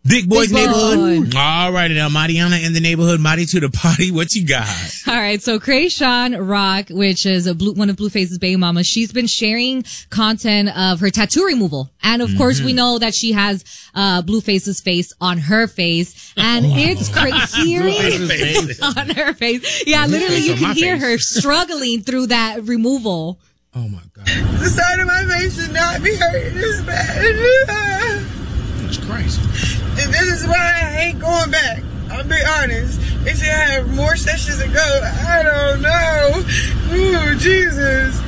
Big Boy's Big Boy. Neighborhood. All right, now, Mariana in the neighborhood, Mari to the party. What you got? All right, so Krayshawn Rock, which is one of Blueface's baby mamas, she's been sharing content of her tattoo removal. And of course, we know that she has Blueface's face on her face. And it's crazy on her face. Yeah, literally, you can hear her struggling through that removal. Oh, my God. The side of my face should not be hurting this bad. That's crazy. This is why I ain't going back. I'll be honest. They should have more sessions to go. I don't know. Ooh, Jesus.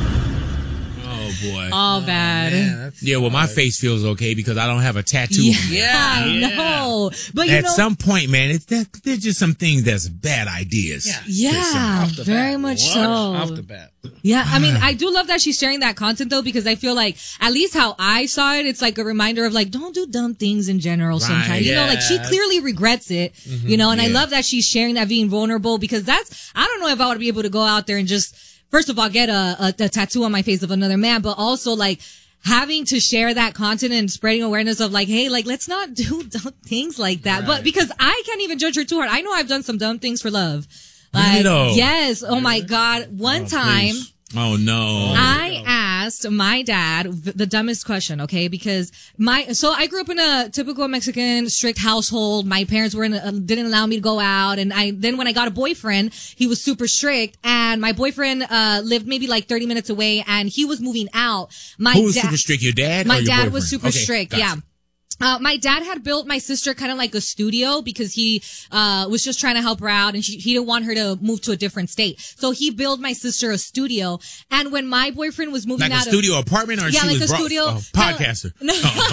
Oh, boy. All bad. Man, Yeah, well, my face feels okay because I don't have a tattoo. I know. But At some point, man, there's just some things that's bad ideas. Yeah, Off the very bat. much What? so. Off the bat. Yeah, I mean, I do love that she's sharing that content though, because I feel like at least how I saw it, it's like a reminder of like, don't do dumb things in general sometimes. Right, You know, like she clearly regrets it, you know, and I love that she's sharing that, being vulnerable, because I don't know if I would be able to go out there and just, first of all, get a tattoo on my face of another man, but also like, having to share that content and spreading awareness of like, hey, like, let's not do dumb things like that. But because I can't even judge her too hard. I know I've done some dumb things for love. Like, yes. Oh my God. One time. Please. Oh, no. I asked my dad the dumbest question, okay? Because so I grew up in a typical Mexican strict household. My parents didn't allow me to go out. And then when I got a boyfriend, he was super strict. And my boyfriend, lived maybe like 30 minutes away and he was moving out. Who was super strict? Your dad or My your dad boyfriend? was super Okay, strict. gotcha. Yeah. My dad had built my sister kind of like a studio because he, was just trying to help her out and he didn't want her to move to a different state. So he built my sister a studio. And when my boyfriend was moving Like out a studio apartment or yeah, she like was a studio podcaster? No.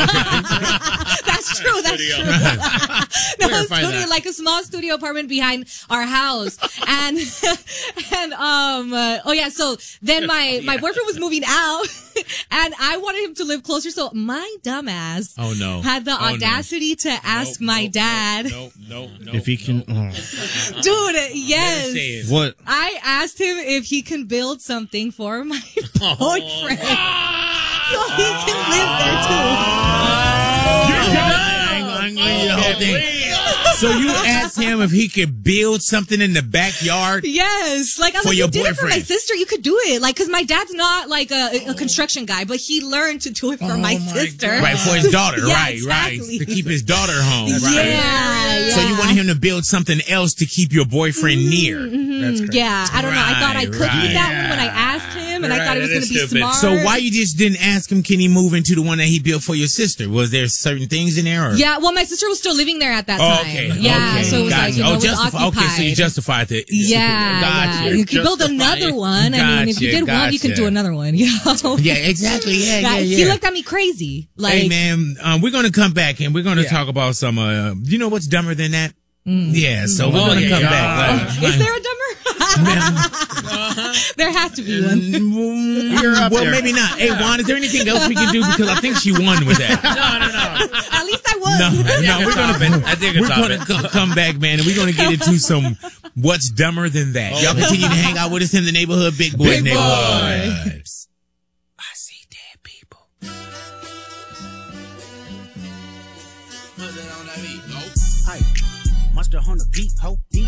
That's true. That's true. No, a Clarify studio, that. like a small studio apartment behind our house. And, oh yeah, so then my boyfriend was moving out and I wanted him to live closer. So my dumbass had the audacity to ask my dad. No. If he can, Dude, yes. what? I asked him if he can build something for my boyfriend. So he can live there too. So you asked him if he could build something in the backyard? Yes. Like, I was For like, your you did it for my boyfriend. sister. You could do it. Like, cause my dad's not like a construction guy, but he learned to do it for my sister. Right, for his daughter. Yeah, right, exactly. right. To keep his daughter home. Right. Yeah. So you wanted him to build something else to keep your boyfriend near. That's crazy. Yeah. I don't know. I thought I could Right, do that one when I asked him and I thought it was going to be smart. So why you just didn't ask him, can he move into the one that he built for your sister? Was there certain things in there? Or? Yeah. Well, my sister was still living there at that time. Okay. Yeah. Okay. So it was Gotcha. like, you know, it was occupied. Okay, so you justified it. Yeah, Gotcha. yeah. You can build another one. I mean, if you did one, you can do another one. You know? Yeah, exactly. Yeah. He looked at me crazy. Like, hey, man, we're going to come back and we're going to talk about some, you know what's dumber than that? Yeah, so we're going to come back. Is there a dumber? There has to be one. Well, maybe not. Hey, Juan, is there anything else we can do? Because I think she won with that. No. At least I won. No, we're going to come back, man, and we're going to get into some what's dumber than that. Y'all continue to hang out with us in the neighborhood, Big Boy's neighborhood. I see dead people. Hey, Monster on the beat, ho.